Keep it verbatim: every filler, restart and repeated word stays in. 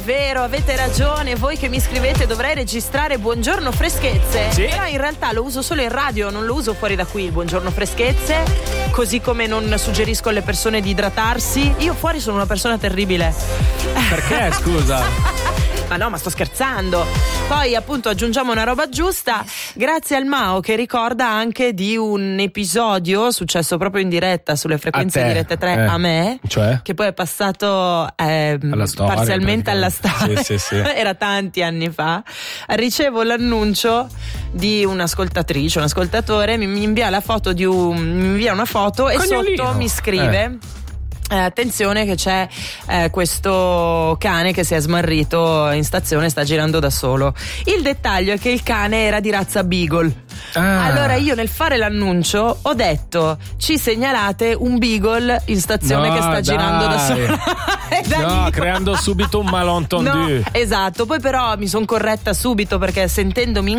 vero, avete ragione. Voi che mi scrivete dovrei registrare Buongiorno Freschezze. Sì. Però in realtà lo uso solo in radio, non lo uso fuori da qui il Buongiorno Freschezze. Così come non suggerisco alle persone di idratarsi. Io fuori sono una persona terribile. Perché, scusa? Ma no, ma sto scherzando. Poi appunto aggiungiamo una roba giusta. Grazie al Mao che ricorda anche di un episodio successo proprio in diretta sulle frequenze di Rete tre, eh. a me, Cioè? che poi è passato eh, Alla storia, parzialmente alla storia. Sì, sì, sì. Era tanti anni fa. Ricevo l'annuncio di un'ascoltatrice, un ascoltatore mi, mi invia la foto di un mi invia una foto e Cognolino. sotto mi scrive Eh. Eh, attenzione che c'è eh, questo cane che si è smarrito in stazione e sta girando da solo. Il dettaglio è che il cane era di razza Beagle. Ah. Allora io nel fare l'annuncio ho detto: ci segnalate un Beagle in stazione No, che sta dai. girando da solo. E da No, lì- creando subito un malentendu. No, esatto. Poi però mi sono corretta subito perché sentendomi in